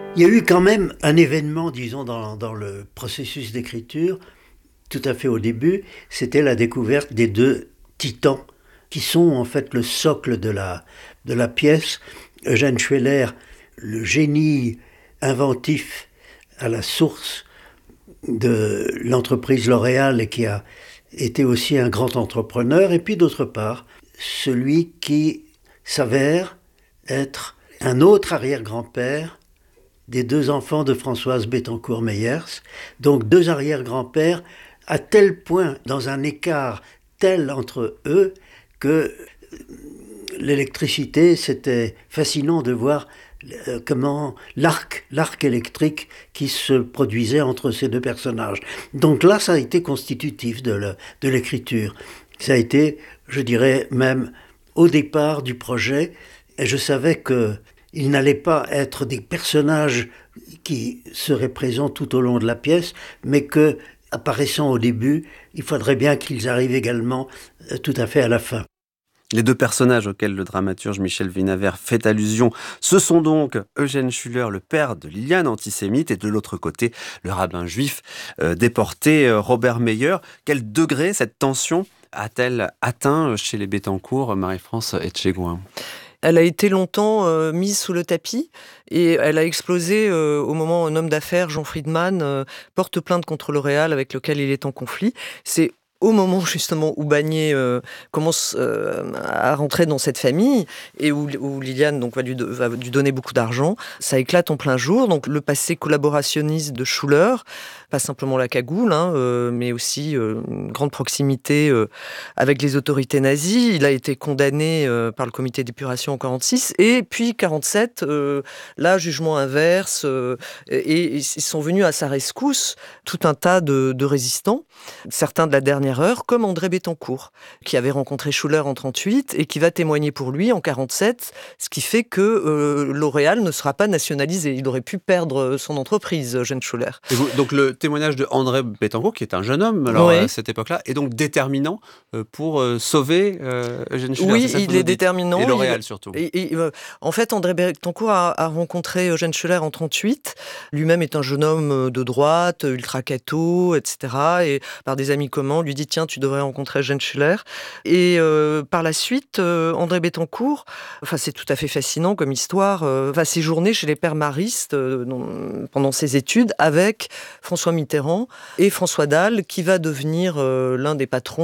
Il y a eu quand même un événement, disons, dans le processus d'écriture, tout à fait au début, c'était la découverte des deux titans, qui sont en fait le socle de la pièce. Eugène Schweller, le génie inventif à la source de l'entreprise L'Oréal et qui a été aussi un grand entrepreneur, et puis d'autre part, celui qui s'avère être un autre arrière-grand-père des deux enfants de Françoise Bettencourt-Meyers, donc deux arrière-grands-pères, à tel point, dans un écart tel entre eux, que l'électricité, c'était fascinant de voir comment l'arc électrique qui se produisait entre ces deux personnages. Donc là, ça a été constitutif de l'écriture. Ça a été, je dirais, même au départ du projet, et je savais que ils n'allaient pas être des personnages qui seraient présents tout au long de la pièce, mais que, apparaissant au début, il faudrait bien qu'ils arrivent également tout à fait à la fin. Les deux personnages auxquels le dramaturge Michel Vinaver fait allusion, ce sont donc Eugène Schuller, le père de Liliane, antisémite, et de l'autre côté, le rabbin juif déporté, Robert Meyer. Quel degré cette tension a-t-elle atteint chez les Bettencourt, Marie-France Etchegouin? Elle a été longtemps mise sous le tapis et elle a explosé au moment où un homme d'affaires, Jean Friedman, porte plainte contre L'Oréal avec lequel il est en conflit. C'est au moment justement où Bagné commence à rentrer dans cette famille et où Liliane donc, va lui donner beaucoup d'argent, ça éclate en plein jour. Donc le passé collaborationniste de Schuller, pas simplement la cagoule, mais aussi une grande proximité avec les autorités nazies. Il a été condamné par le comité d'épuration en 46 et puis 47, là jugement inverse et ils sont venus à sa rescousse tout un tas de résistants, certains de la dernière heure, comme André Bettencourt, qui avait rencontré Schuller en 38 et qui va témoigner pour lui en 47, ce qui fait que L'Oréal ne sera pas nationalisé. Il aurait pu perdre son entreprise, Eugène Schuller. Donc le témoignage de André Bettencourt, qui est un jeune homme alors, Oui. à cette époque-là, est donc déterminant pour sauver Eugène Schuller. Oui, c'est ça que il vous nous est dites. déterminant. Et L'Oréal surtout. En fait, André Bettencourt a rencontré Eugène Schuller en 38. Lui-même est un jeune homme de droite, ultra-catho, etc. Et par des amis communs, on lui dit « Tiens, tu devrais rencontrer Eugène Schuller ». Et par la suite, André Bettencourt, c'est tout à fait fascinant comme histoire, va séjourner chez les pères maristes pendant ses études avec François Mitterrand et François Dalle, qui va devenir l'un des patrons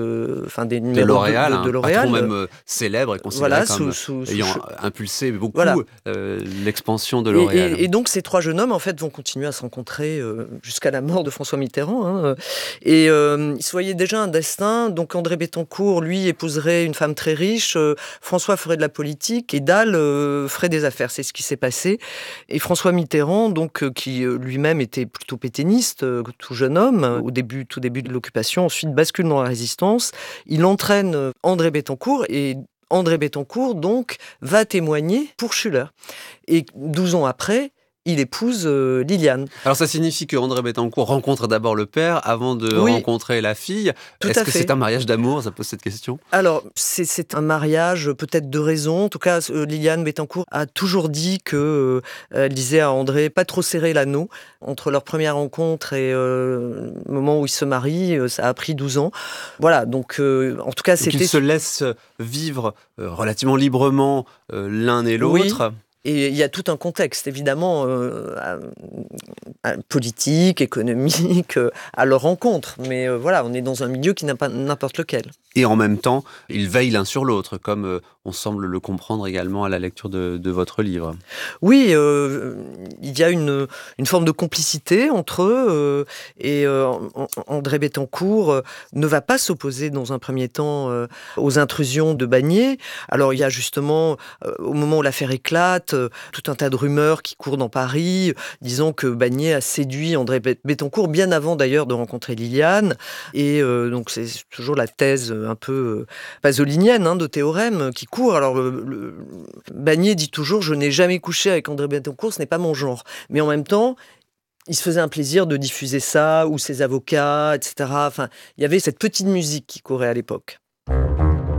des numéros L'Oréal, de L'Oréal. patron même célèbre et considéré comme ayant impulsé beaucoup l'expansion de L'Oréal. Et donc ces trois jeunes hommes en fait vont continuer à se rencontrer jusqu'à la mort de François Mitterrand. Et ils se voyaient déjà un destin. Donc André Bettencourt, lui, épouserait une femme très riche. François ferait de la politique et Dalle ferait des affaires. C'est ce qui s'est passé. Et François Mitterrand, donc qui lui-même était plutôt pétainiste, tout jeune homme, tout début de l'occupation, ensuite bascule dans la résistance. Il entraîne André Bettencourt et André Bettencourt, donc, va témoigner pour Schuller. Et 12 ans après, il épouse Liliane. Alors ça signifie que André Bettencourt rencontre d'abord le père avant de rencontrer la fille. Est-ce que c'est un mariage d'amour? Ça pose cette question. Alors, c'est un mariage peut-être de raison. En tout cas, Liliane Bettencourt a toujours dit que elle disait à André pas trop serrer l'anneau. Entre leur première rencontre et le moment où ils se marient, ça a pris 12 ans. Voilà, donc en tout cas, c'était... Ils se laissent vivre relativement librement l'un et l'autre. Oui. Et il y a tout un contexte, évidemment, politique, économique, à leur rencontre. Mais voilà, on est dans un milieu qui n'a pas n'importe lequel. Et en même temps, ils veillent l'un sur l'autre, comme on semble le comprendre également à la lecture de votre livre. Oui, il y a une forme de complicité entre eux. Et André Bettencourt ne va pas s'opposer dans un premier temps aux intrusions de Bagné. Alors il y a justement, au moment où l'affaire éclate, tout un tas de rumeurs qui courent dans Paris, disant que Bagné a séduit André Bettencourt bien avant d'ailleurs de rencontrer Liliane. Et donc c'est toujours la thèse un peu pasolinienne de théorème qui court. Alors Bagné dit toujours « je n'ai jamais couché avec André Bettencourt, ce n'est pas mon genre ». Mais en même temps, il se faisait un plaisir de diffuser ça, ou ses avocats, etc. Enfin, il y avait cette petite musique qui courait à l'époque.